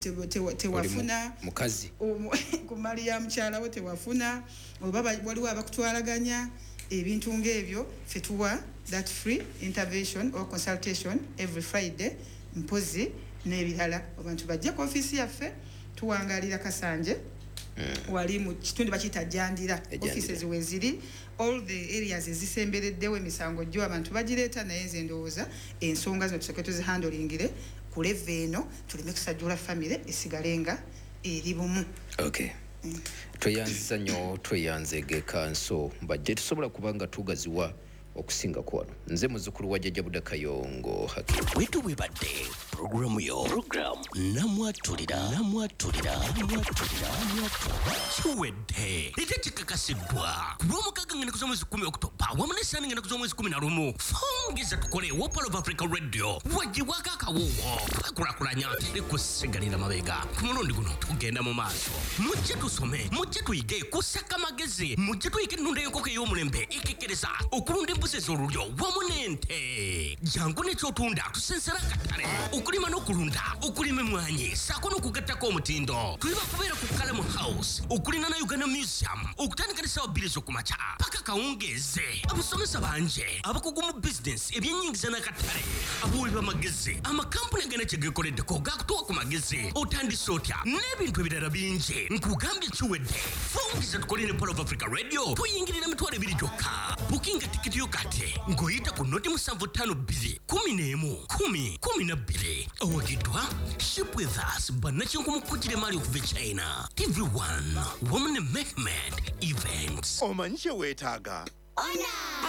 tewafuna mukazi ku Maria mkyalawo tewafuna oba waliwo abakutwalaganya ebintu ng'ebyo fetuwa that free intervention or consultation every Friday mpozi n'ebirala abantu bajja ku office yaffe tuwangalira Kasanje wali mu kitundu bakita Jandira offices weziri all the areas ezisembereddewo emisango jjo abantu bagireeta naye nze ndowooza ensonga zino tusooke tuzihandlingire ku level eno tuleme kusajjula family esigalenga eri bumu. Okay. Tweyanziza nnyo tweyanzege kanso bajje tusobola kubanga tugaziwa okusinga kwano nze muzukulu wa Jjajja Budda Kayongo Hakimu wetu webadde program namwatulira kiwedde ate kikakasiddwa ku lw'omukaaga ngenda kuza mwezi 10 Oktoba wamu n'essaani ngenda kuza mwezi 11 fongeza tukole wa Pearl of Africa Radio wagibwako akawuwo kakulakulanya tekusigalira mabega ku mulundi guno tugenda mu maaso mujje tusome mujje tuyige kusaka magezi mujje tuyige ennunda y'enkoko ey'omulembe ekekkereza okulunda embuzi ez'olulyo wamu n'ente jangu n'ekyotunda tusensera akatale okulima n'okulunda okulima emmwanyi saako n'okugattako omutindo tuliba kubeera ku Kalamu House okulina na Uganda Museum okutandika n'essaawa 2 ez'okumakya paka kawungeeze abasomesa banje abakugu mu business ebyennyingiza n'akatale abawi b'amagezi amakampuni agenda kye geekoleddeko gakutuwa ku magezi otandise otya n'ebintu ebirala bingi nkugambye kiwedde fongeza tukole ne Pearl of Africa Radio tuyingirira emitwalo 2 gyokka bukinga tikiti yo kati ng'oyita ku noti 752 11 owagiddwa ship with us bannakyenku mukujjire maali okuva e China TV1 wamu ne Mehmet Events omanyi kye weetaaga Ona